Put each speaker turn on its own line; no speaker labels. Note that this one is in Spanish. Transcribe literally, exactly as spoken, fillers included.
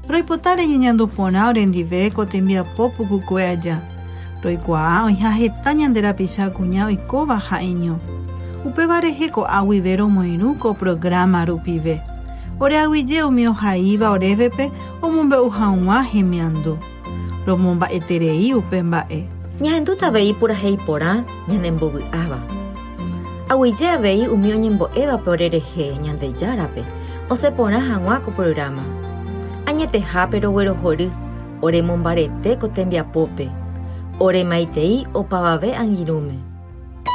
Roipotare ñeñandupórã orendive ko tembiapo pukukue aja. Roikuaa oihaheta ñanderapicha kuña oikóva ha'eño. Upéva rehe ko aguive romoirũ ko programa rupive. Ore aguije umi ohaíva orévepe omombe'u hag̃ua hemiandu. Romomba'eterei upe mba'e.
Ñahendúta avei purahéi porã ñanembovy'áva. Aguije avei umi oñembo'évape orerehe Ñandejárape osẽporã hag̃ua ko programa. Añetehápe roguerohory oremombarete ko tembiapópe. Oremaitei opavave angirũme.